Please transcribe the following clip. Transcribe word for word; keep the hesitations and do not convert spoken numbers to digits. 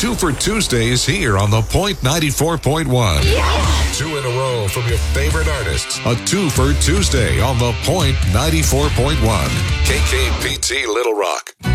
Two for Tuesday is here on The Point ninety-four point one. Yeah! Two in a row from your favorite artists. A Two for Tuesday on The Point ninety-four point one. K K P T Little Rock.